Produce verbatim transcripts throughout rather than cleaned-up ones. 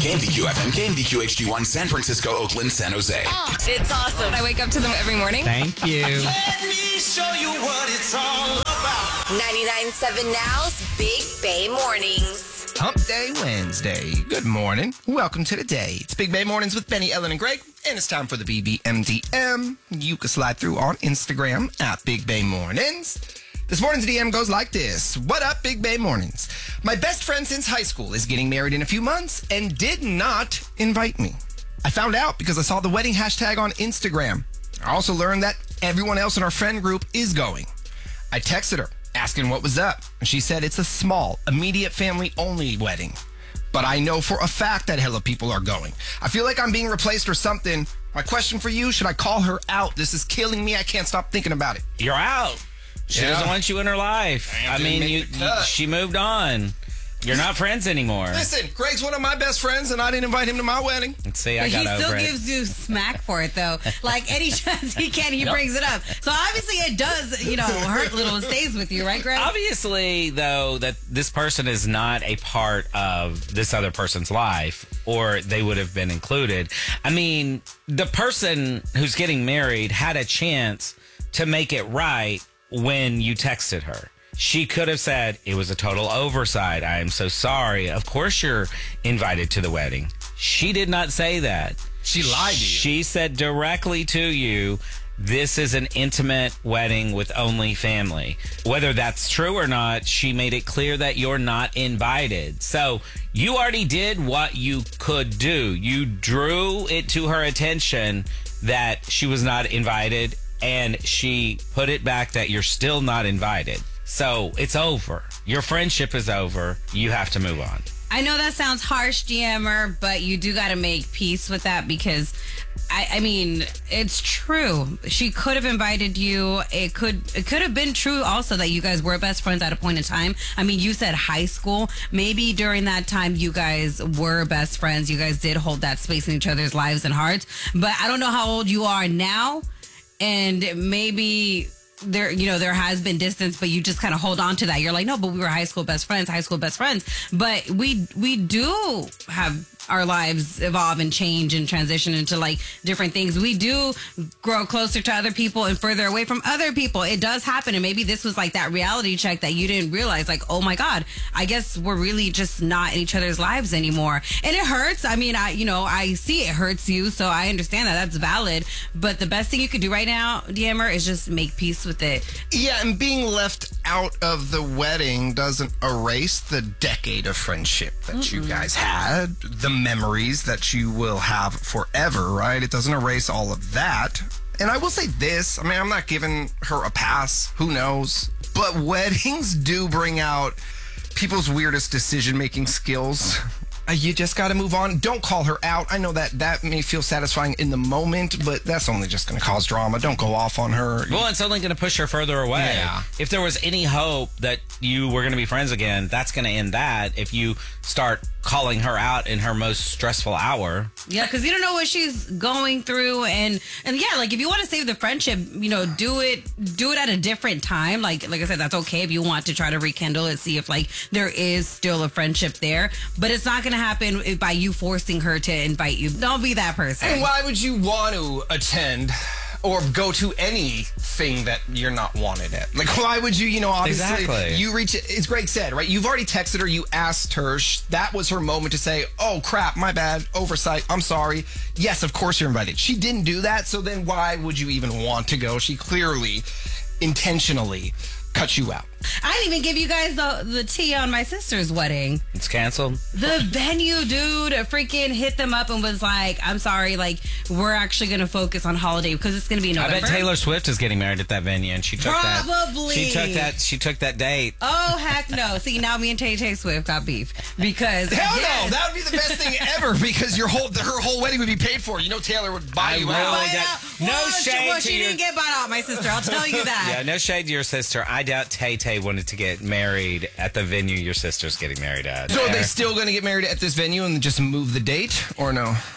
K M V Q F M, K M V Q H D one, San Francisco, Oakland, San Jose. Oh, it's awesome. I wake up to them every morning. Thank you. Let me show you what it's all about. ninety-nine point seven Now's Big Bay Mornings. Hump Day Wednesday. Good morning. Welcome to the day. It's Big Bay Mornings with Benny, Ellen, and Greg, and it's time for the B B M D M. You can slide through on Instagram at Big Bay Mornings. This morning's D M goes like this. What up, Big Bay Mornings? My best friend since high school is getting married in a few months and did not invite me. I found out because I saw the wedding hashtag on Instagram. I also learned that everyone else in our friend group is going. I texted her asking what was up, and she said it's a small, immediate family-only wedding. But I know for a fact that hella people are going. I feel like I'm being replaced or something. My question for you, should I call her out? This is killing me. I can't stop thinking about it. You're out. She Yeah. doesn't want you in her life. Damn, I dude, mean, make you, the you cut. she moved on. You're not friends anymore. Listen, Greg's one of my best friends, and I didn't invite him to my wedding. Let's see, I But got he over still it. gives you smack for it, though. Like, any chance he can, he brings it up. So, obviously, it does, you know, hurt a little and stays with you, right, Greg? Obviously, though, that this person is not a part of this other person's life, or they would have been included. I mean, the person who's getting married had a chance to make it right when you texted her. She could have said, it was a total oversight. I am so sorry. Of course you're invited to the wedding. She did not say that. She lied to you. She said directly to you, this is an intimate wedding with only family. Whether that's true or not, she made it clear that you're not invited. So you already did what you could do. You drew it to her attention that she was not invited, and she put it back that you're still not invited. So it's over. Your friendship is over. You have to move on. I know that sounds harsh, D M er, but you do got to make peace with that because, I, I mean, it's true. She could have invited you. It could it could have been true also that you guys were best friends at a point in time. I mean, you said high school. Maybe during that time you guys were best friends. You guys did hold that space in each other's lives and hearts. But I don't know how old you are now, and maybe there, you know, there has been distance, but you just kind of hold on to that. You're like, no, but we were high school best friends, high school best friends. But we we do have our lives evolve and change and transition into like different things. We do grow closer to other people and further away from other people. It does happen. And maybe this was like that reality check that you didn't realize, like, oh my God, I guess we're really just not in each other's lives anymore. And it hurts. I mean, I, you know, I see it hurts you. So I understand that. That's valid. But the best thing you could do right now, D M er, is just make peace with it. Yeah, and being left out of the wedding doesn't erase the decade of friendship that Mm-mm. you guys had, the memories that you will have forever, right? It doesn't erase all of that. And I will say this, I mean, I'm not giving her a pass, who knows? But weddings do bring out people's weirdest decision-making skills. Uh, you just got to move on. Don't call her out. I know that that may feel satisfying in the moment, but that's only just going to cause drama. Don't go off on her. Well, it's only going to push her further away. Yeah. If there was any hope that you were going to be friends again, that's going to end that. If you start calling her out in her most stressful hour. Yeah, because you don't know what she's going through. And, and yeah, like if you want to save the friendship, you know, do it do it at a different time. Like like I said, that's okay if you want to try to rekindle it, see if like there is still a friendship there. But it's not going to happen by you forcing her to invite you. Don't be that person. And why would you want to attend or go to anything that you're not wanted at? Like, why would you, you know, obviously, exactly. you reach, as Greg said, right? You've already texted her, you asked her, that was her moment to say, oh, crap, my bad, oversight, I'm sorry. Yes, of course you're invited. She didn't do that, so then why would you even want to go? She clearly, intentionally cut you out. I didn't even give you guys the, the tea on my sister's wedding. It's canceled. The venue dude freaking hit them up and was like, I'm sorry, like, we're actually going to focus on holiday because it's going to be in November. I bet Taylor Swift is getting married at that venue, and she took Probably. that. She took that. She took that date. Oh, heck no. See, now me and Tay Tay Swift got beef because Hell yes. no, that would be the best thing ever because your whole her whole wedding would be paid for. You know Taylor would buy I you really out. Buy got- out. no well, shade Well, to she your- didn't get bought out, my sister. I'll tell you that. Yeah, no shade to your sister. I doubt Tay Tay wanted to get married at the venue your sister's getting married at. So are they still going to get married at this venue and just move the date, or no?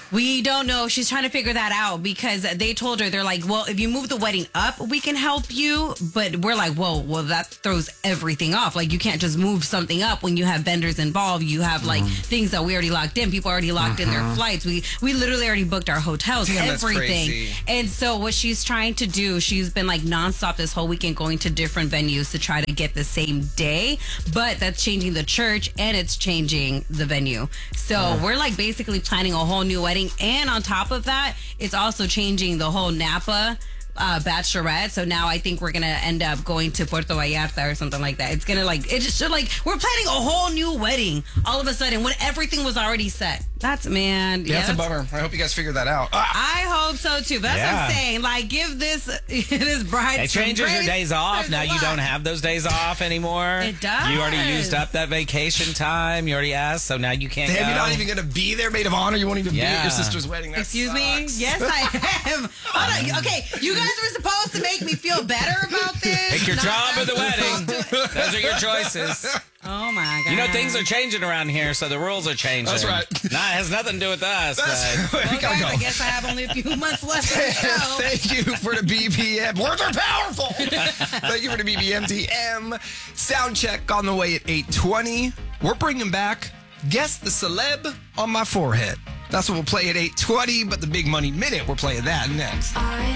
We don't know. She's trying to figure that out because they told her, they're like, well, if you move the wedding up, we can help you. But we're like, whoa, well, that throws everything off. Like, you can't just move something up when you have vendors involved. You have, like, Mm. things that we already locked in. People already locked in their flights. We we literally already booked our hotels, Damn, that's everything. crazy. And so what she's trying to do, she's been, like, nonstop this whole weekend going to different venues to try to get the same day. But that's changing the church and it's changing the venue. So we're, like, basically planning a whole new wedding. And on top of that, it's also changing the whole Napa uh, bachelorette. So now I think we're going to end up going to Puerto Vallarta or something like that. It's going to, like, it just like, we're planning a whole new wedding all of a sudden when everything was already set. That's, man. Yeah, that's a bummer. I hope you guys figure that out. Ah. I hope so too. But that's Yeah. what I'm saying. Like, give this this bride. It some changes your grace. days off. There's Now a you lot. don't have those days off anymore. It does. You already used up that vacation time. You already asked, so now you can't Damn, go. you're not even going to be there, maid of honor. You won't even be at Yeah. your sister's wedding. That Excuse me? sucks. Yes, I am. Hold on. Okay, you guys were supposed to make me feel better about this. Pick your Not job or us the wedding. supposed to- Those are your choices. Oh my god. You know, things are changing around here, so the rules are changing. That's right. Nah, it has nothing to do with us. That's but where we Well, gotta guys, go. I guess I have only a few months left of the show. Thank you for the B B M. Words are powerful. Thank you for the B B M T M. Sound check on the way at eight twenty. We're bringing back Guess the Celeb on My Forehead. That's what we'll play at eight twenty, but the Big Money Minute, we're playing that next. I